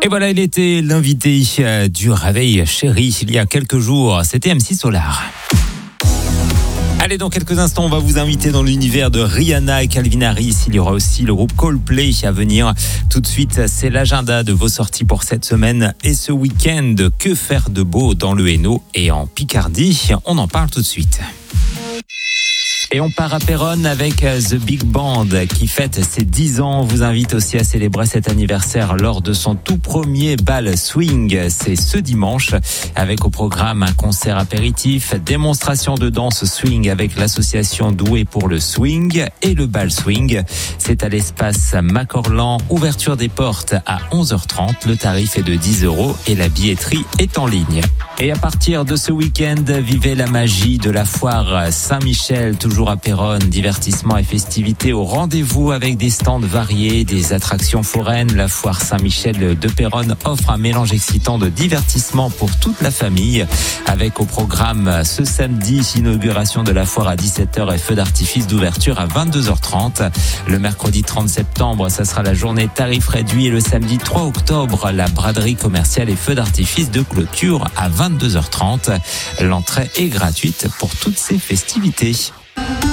Et voilà, il était l'invité du Réveil Chéri il y a quelques jours. C'était MC Solar. Allez, dans quelques instants, on va vous inviter dans l'univers de Rihanna et Calvin Harris. Il y aura aussi le groupe Coldplay à venir. Tout de suite, c'est l'agenda de vos sorties pour cette semaine et ce week-end. Que faire de beau dans le Hainaut et en Picardie? On en parle tout de suite. Et on part à Péronne avec The Big Band qui fête ses 10 ans. On vous invite aussi à célébrer cet anniversaire lors de son tout premier bal swing. C'est ce dimanche avec au programme un concert apéritif, démonstration de danse swing avec l'association Doué pour le swing et le bal swing. C'est à l'espace Macorlan. Ouverture des portes à 11h30. Le tarif est de 10 € et la billetterie est en ligne. Et à partir de ce week-end, vivez la magie de la foire Saint-Michel, toujours à Péronne. Divertissement et festivités au rendez-vous avec des stands variés, des attractions foraines. La foire Saint-Michel de Péronne offre un mélange excitant de divertissement pour toute la famille. Avec au programme ce samedi, inauguration de la foire à 17h et feu d'artifice d'ouverture à 22h30. Le mercredi 30 septembre, ça sera la journée tarif réduit et le samedi 3 octobre, la braderie commerciale et feu d'artifice de clôture à 22h30. L'entrée est gratuite pour toutes ces festivités.